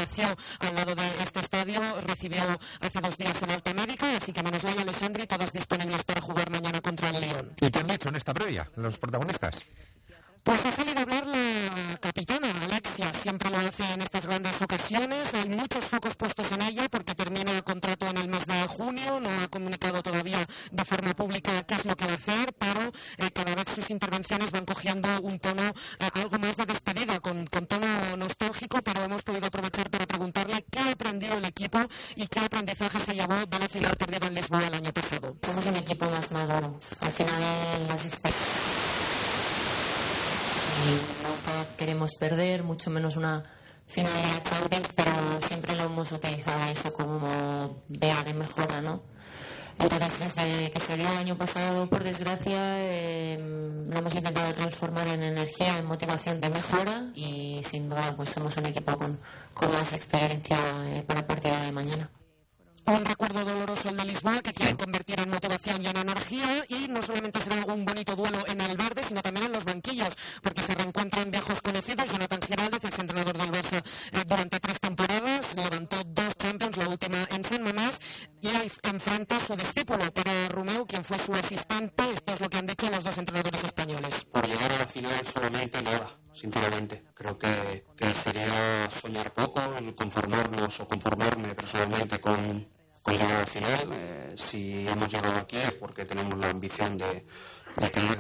nació al lado de este estadio, recibió hace 2 días el alta médica, así que Menos y Alessandri todas disponibles para jugar mañana contra el Lyon. ¿Y qué han dicho en esta previa los protagonistas? Pues ha salido a hablar la capitana, Alexia, siempre lo hace en estas grandes ocasiones, hay muchos focos puestos en ella porque termina el contrato en el mes de junio, no ha comunicado todavía de forma pública qué es lo que va a hacer, pero cada vez sus intervenciones van cogiendo un tono algo más de despedida, con tono nostálgico, pero hemos podido aprovechar para preguntarle qué ha aprendido el equipo y qué aprendizaje se llevó de la final perdida en Lisboa el año pasado. Somos un equipo más maduro, al final las nunca queremos perder, mucho menos una final de la Champions, pero siempre lo hemos utilizado eso como vía de mejora, ¿no? Entonces, desde que se dio el año pasado, por desgracia, lo hemos intentado transformar en energía, en motivación de mejora y sin duda pues somos un equipo con más experiencia para el partido de mañana. Un recuerdo doloroso el de Lisboa que quieren convertir en motivación y en energía, y no solamente será un bonito duelo en el verde, sino también en los banquillos, porque se reencuentran viejos conocidos. Jonathan Giraldez, exentrenador del Barça durante 3 temporadas, levantó 2 Champions, la última en San Mamés, y enfrenta a su discípulo, Pere Romeu, quien fue su asistente. Esto es lo que han dicho los 2 entrenadores españoles. Por llegar a la final solamente nada, sinceramente. Creo que sería soñar poco, el conformarnos o conformarme personalmente con llegar a la final. Si hemos llegado aquí es porque tenemos la ambición de querer